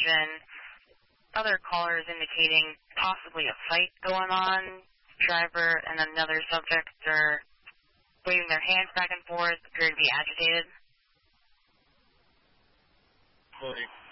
and other callers indicating possibly a fight going on. Driver and another subject are waving their hands back and forth, appear to be agitated. Right.